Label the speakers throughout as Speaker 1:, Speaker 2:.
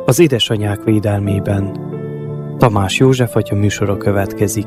Speaker 1: Az édesanyák védelmében. Tamás József atya műsora következik.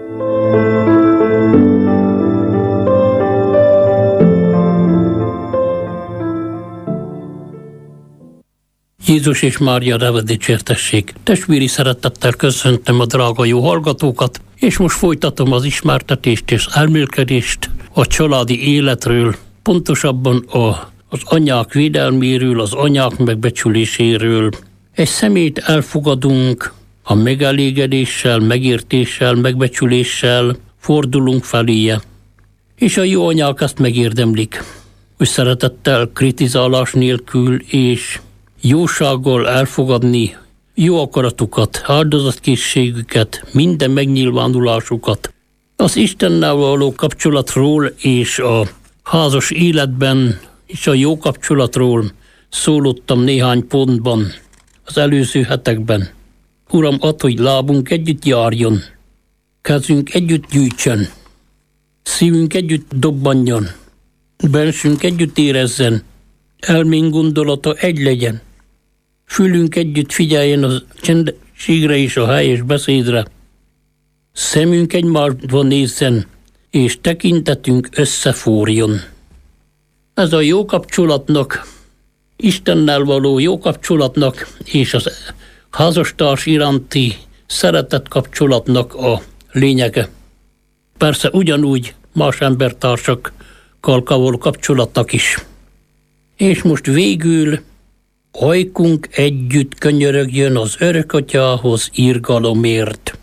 Speaker 2: Jézus és Mária neve dicsértessék! Testvéri szeretettel köszöntöm a drága jó hallgatókat, és most folytatom az ismertetést és elmélkedést a családi életről, pontosabban az anyák védelméről, az anyák megbecsüléséről. Egy személyt elfogadunk, a megelégedéssel, megértéssel, megbecsüléssel fordulunk feléje. És a jó anyák ezt megérdemlik, hogy szeretettel, kritizálás nélkül és jósággal elfogadni jó akaratukat, áldozatkészségüket, minden megnyilvánulásukat. Az Istennel való kapcsolatról és a házas életben és a jó kapcsolatról szólottam néhány pontban az előző hetekben. Uram, add, hogy lábunk együtt járjon, kezünk együtt gyűjtsön, szívünk együtt dobbanjon, bensünk együtt érezzen, elménk gondolata egy legyen, fülünk együtt figyeljen a csendségre és a helyes beszédre, szemünk egymásba nézzen, és tekintetünk összefúrjon. Ez a jó kapcsolatnak, Istennel való jó kapcsolatnak és az házastárs iránti szeretett kapcsolatnak a lényege. Persze ugyanúgy más embertársakkal való kapcsolatnak is. És most végül ajkunk együtt könyörögjön az Örökatyához irgalomért.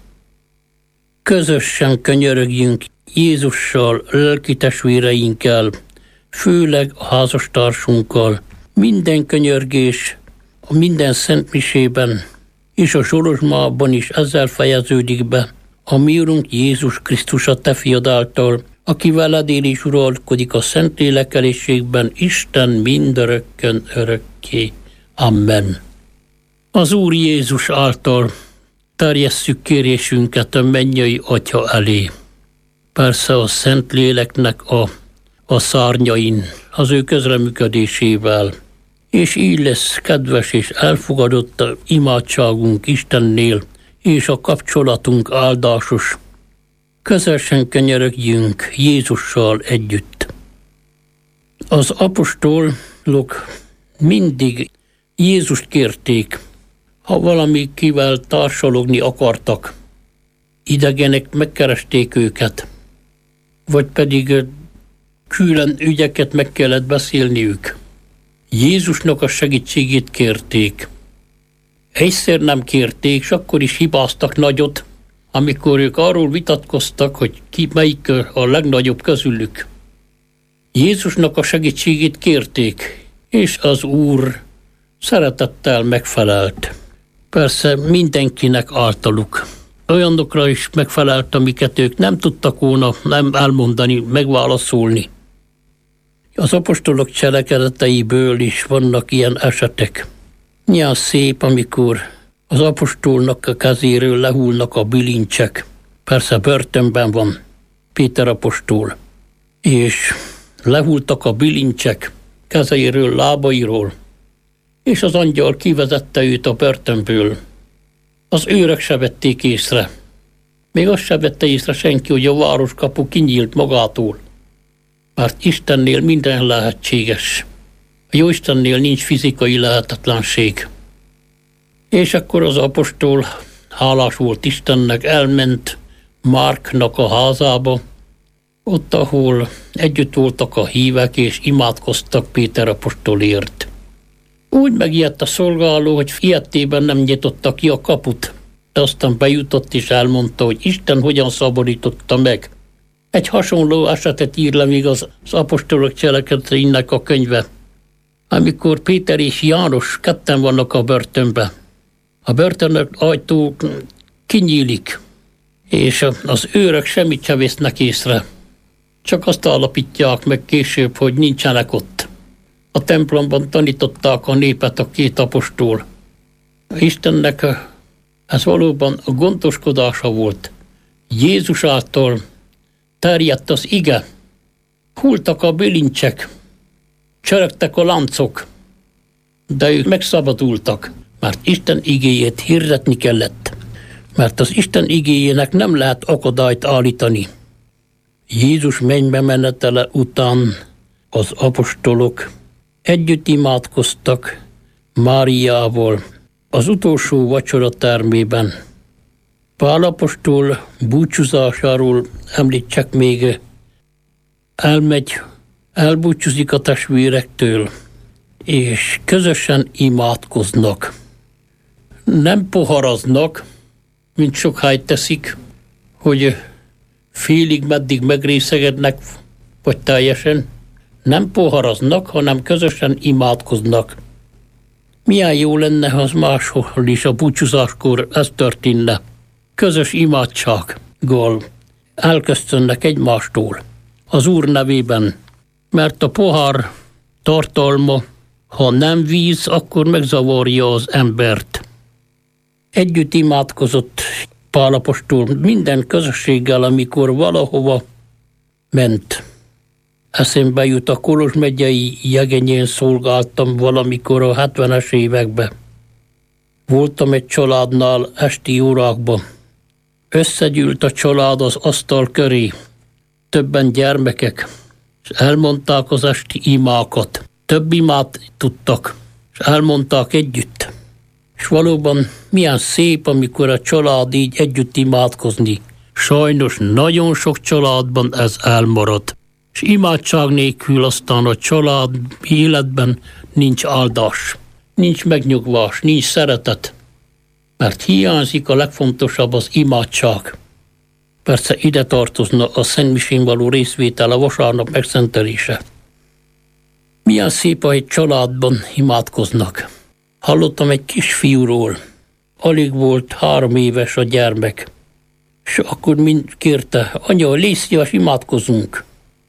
Speaker 2: Közösen könyörögjünk Jézussal, lelki testvéreinkkel, főleg a házastársunkkal. Minden könyörgés a minden szentmisében és a sorozsmában is ezzel fejeződik be. A mi Urunk Jézus Krisztus a te fiad által, aki veled él és uralkodik a Szentlélek elégségben, Isten mindörökkön örökké. Amen. Az Úr Jézus által terjesszük kérésünket a mennyei Atya elé. Persze a Szentléleknek a szárnyain, az ő közreműködésével, és így lesz kedves és elfogadott a imádságunk Istennél, és a kapcsolatunk áldásos. Közösen könyörögjünk Jézussal együtt. Az apostolok mindig Jézust kérték, ha valamikivel társalogni akartak. Idegenek megkeresték őket, vagy pedig külön ügyeket meg kellett beszélniük. Jézusnak a segítségét kérték. Egyszer nem kérték, és akkor is hibáztak nagyot, amikor ők arról vitatkoztak, hogy melyik a legnagyobb közülük. Jézusnak a segítségét kérték, és az Úr szeretettel megfelelt. Persze mindenkinek általuk. Olyanokra is megfelelt, amiket ők nem tudtak volna nem elmondani, megválaszolni. Az apostolok cselekedeteiből is vannak ilyen esetek. Milyen szép, amikor az apostolnak a kezéről lehullnak a bilincsek. Persze börtönben van Péter apostol. És lehultak a bilincsek kezeiről, lábairól. És az angyal kivezette őt a börtönből. Az őrök se vették észre. Még azt se vette észre senki, hogy a városkapu kinyílt magától. Mert Istennél minden lehetséges. A Jóistennél nincs fizikai lehetetlenség. És akkor az apostol hálás volt Istennek, elment Márknak a házába, ott, ahol együtt voltak a hívek, és imádkoztak Péter apostolért. Úgy megijedt a szolgáló, hogy ijedtében nem nyitotta ki a kaput, de aztán bejutott és elmondta, hogy Isten hogyan szabadította meg. Egy hasonló esetet ír le még az apostolok cselekedeteinek a könyve, amikor Péter és János ketten vannak a börtönben. A börtönök ajtó kinyílik, és az őrök semmit sem vesznek észre. Csak azt állapítják meg később, hogy nincsenek ott. A templomban tanították a népet a két apostol. Istennek ez valóban a gondoskodása volt. Jézus által terjedt az ige, hultak a bilincsek, csörögtek a láncok, de ők megszabadultak, mert Isten igéjét hirdetni kellett, mert az Isten igéjének nem lehet akadályt állítani. Jézus mennybe menetele után az apostolok együtt imádkoztak Máriával az utolsó vacsora termében. Pál apostol búcsúzásáról említsek még, elbúcsúzik a testvérektől, és közösen imádkoznak. Nem poharaznak, mint sokáig teszik, hogy félig meddig megrészegednek, vagy teljesen. Nem poharaznak, hanem közösen imádkoznak. Milyen jó lenne, ha az máshol is a búcsúzáskor ez történne. Közös imádsággal elköszönnek egymástól az Úr nevében, mert a pohár tartalma, ha nem víz, akkor megzavarja az embert. Együtt imádkozott Pál apostol minden közösséggel, amikor valahova ment. Eszembe jut, a Kolozs megyei Jegenyén szolgáltam valamikor a 70-es években. Voltam egy családnál esti órákban. Összegyűlt a család az asztal köré, többen gyermekek, és elmondták az esti imákat. Több imát tudtak, és elmondták együtt. És valóban milyen szép, amikor a család így együtt imádkozni. Sajnos nagyon sok családban ez elmarad. És imádság nélkül aztán a család életben nincs áldás, nincs megnyugvás, nincs szeretet. Mert hiányzik a legfontosabb, az imádság. Persze ide tartozna a szentmisén való részvétel, a vasárnap megszentelése. Milyen szép, hogy egy családban imádkoznak. Hallottam egy kisfiúról, alig volt 3 éves a gyermek, és akkor mind kérte, anya, légy szíves, imádkozzunk.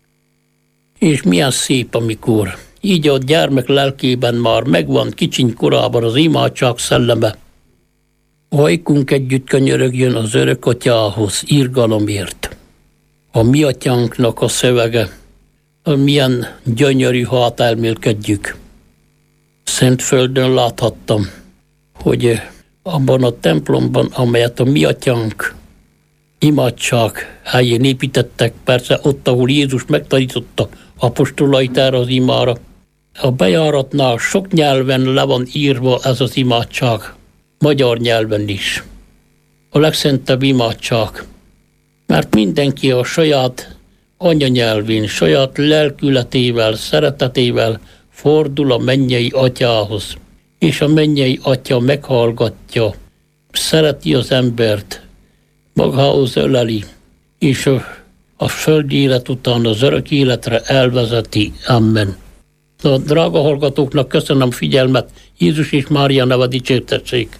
Speaker 2: És milyen szép, amikor így a gyermek lelkében már megvan kicsiny korában az imádság szelleme. Ajkunk együtt könyörögjön az örökatyához irgalomért. A mi atyánknak a szövege, milyen gyönyörű, ha elmélkedjük. Szentföldön láthattam, hogy abban a templomban, amelyet a mi atyánk imádság helyén építettek, persze ott, ahol Jézus megtanította apostolait erre az imára, a bejáratnál sok nyelven le van írva ez az imádság, magyar nyelven is. A legszentebb imádság, mert mindenki a saját anyanyelvén, saját lelkületével, szeretetével fordul a mennyei atyához, és a mennyei atya meghallgatja, szereti az embert, magához öleli, és a földi élet után az örök életre elvezeti. Amen. A drága hallgatóknak köszönöm figyelmet, Jézus és Mária neve dicsértessék.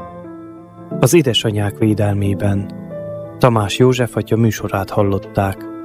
Speaker 1: Az édesanyák védelmében Tamás József atya műsorát hallották.